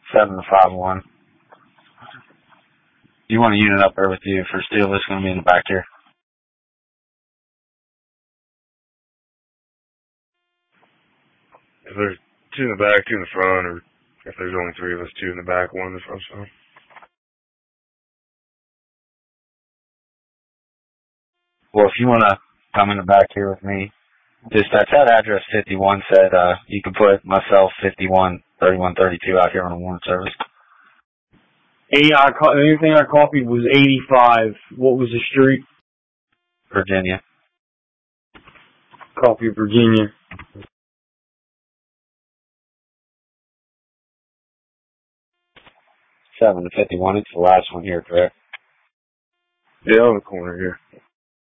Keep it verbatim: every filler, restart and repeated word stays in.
seven to five one. You want a unit up there with you for steel? It's going to be in the back here. If there's two in the back, two in the front, or if there's only three of us, two in the back, one in the front, so. Well, if you want to come in the back here with me, dispatch that address fifty-one said uh, you can put myself fifty-one, thirty-one, thirty-two out here on a warrant service. Hey, I co- anything I copied was eighty-five. What was the street? Virginia. Copy Virginia. seven to fifty-one. It's the last one here, correct? Yeah, on the corner here.